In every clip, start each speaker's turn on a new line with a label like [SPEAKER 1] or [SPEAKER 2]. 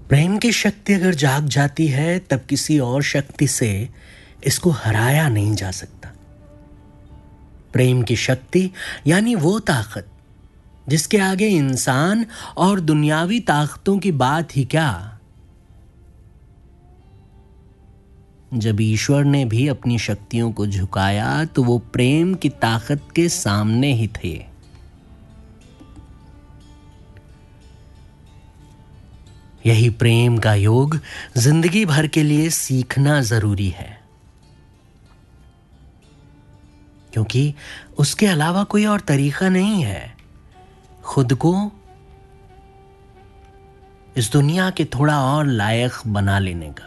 [SPEAKER 1] प्रेम की शक्ति अगर जाग जाती है तब किसी और शक्ति से इसको हराया नहीं जा सकता। प्रेम की शक्ति यानी वो ताकत जिसके आगे इंसान और दुनियावी ताकतों की बात ही क्या। जब ईश्वर ने भी अपनी शक्तियों को झुकाया तो वो प्रेम की ताकत के सामने ही थे। यही प्रेम का योग जिंदगी भर के लिए सीखना जरूरी है, क्योंकि उसके अलावा कोई और तरीका नहीं है खुद को इस दुनिया के थोड़ा और लायक बना लेने का।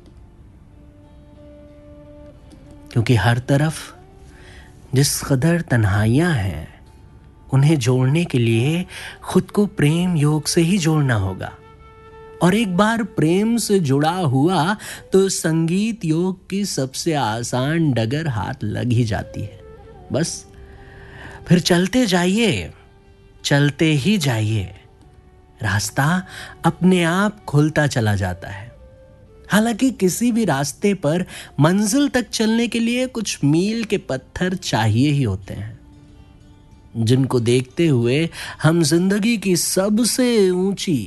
[SPEAKER 1] क्योंकि हर तरफ जिस कदर तन्हाइयां हैं उन्हें जोड़ने के लिए खुद को प्रेम योग से ही जोड़ना होगा। और एक बार प्रेम से जुड़ा हुआ तो संगीत योग की सबसे आसान डगर हाथ लग ही जाती है। बस फिर चलते जाइए, चलते ही जाइए, रास्ता अपने आप खुलता चला जाता है। हालांकि किसी भी रास्ते पर मंजिल तक चलने के लिए कुछ मील के पत्थर चाहिए ही होते हैं, जिनको देखते हुए हम जिंदगी की सबसे ऊंची,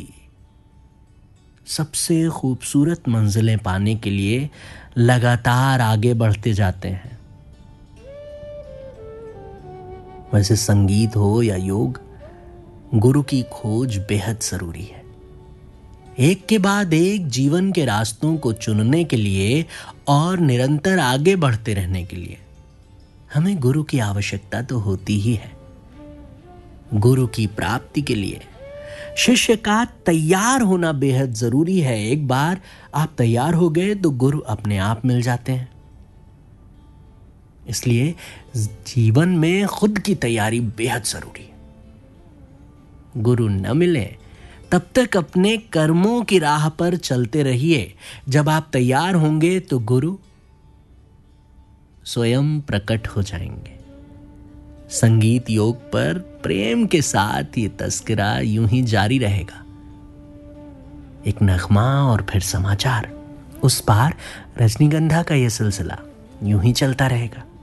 [SPEAKER 1] सबसे खूबसूरत मंजिलें पाने के लिए लगातार आगे बढ़ते जाते हैं। वैसे संगीत हो या योग, गुरु की खोज बेहद जरूरी है। एक के बाद एक जीवन के रास्तों को चुनने के लिए और निरंतर आगे बढ़ते रहने के लिए हमें गुरु की आवश्यकता तो होती ही है। गुरु की प्राप्ति के लिए शिष्य का तैयार होना बेहद जरूरी है। एक बार आप तैयार हो गए तो गुरु अपने आप मिल जाते हैं। इसलिए जीवन में खुद की तैयारी बेहद जरूरी है। गुरु न मिले तब तक अपने कर्मों की राह पर चलते रहिए। जब आप तैयार होंगे तो गुरु स्वयं प्रकट हो जाएंगे। संगीत योग पर प्रेम के साथ ये तस्करा यूं ही जारी रहेगा। एक नगमा और फिर समाचार, उस पार रजनीगंधा का यह सिलसिला यूं ही चलता रहेगा।